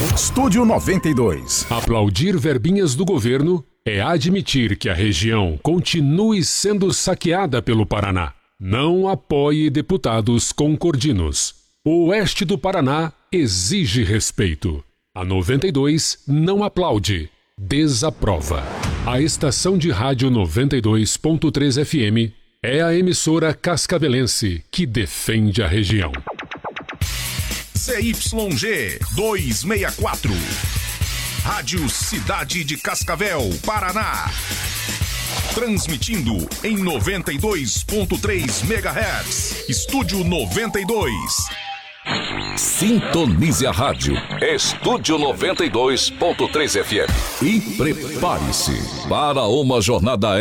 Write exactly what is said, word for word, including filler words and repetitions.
Estúdio noventa e dois. Aplaudir verbinhas do governo é admitir que a região continue sendo saqueada pelo Paraná. Não apoie deputados concordinos. O oeste do Paraná exige respeito. A noventa e dois não aplaude, desaprova. A estação de rádio noventa e dois ponto três F M é a emissora cascavelense que defende a região. Z Y G duzentos e sessenta e quatro. Rádio Cidade de Cascavel, Paraná. Transmitindo em noventa e dois ponto três megahertz. Estúdio noventa e dois. Sintonize a rádio. Estúdio noventa e dois ponto três F M. E prepare-se para uma jornada